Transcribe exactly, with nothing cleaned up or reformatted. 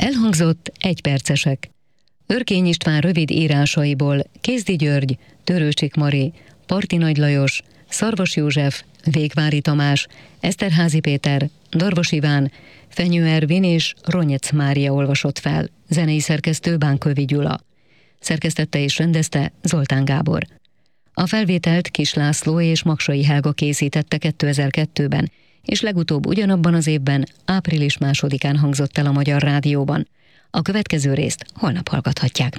Elhangzott egypercesek. Örkény István rövid írásaiból Kézdi György, Törőcsik Mari, Parti Nagy Lajos, Szarvas József, Végvári Tamás, Eszterházy Péter, Darvas Iván, Fenyő Ervin és Ronyec Mária olvasott fel, zenei szerkesztő Bánkövi Gyula. Szerkesztette és rendezte Zoltán Gábor. A felvételt Kis László és Maksai Helga készítette kétezer-kettőben, és legutóbb ugyanabban az évben, április másodikán hangzott el a Magyar Rádióban. A következő részt holnap hallgathatják.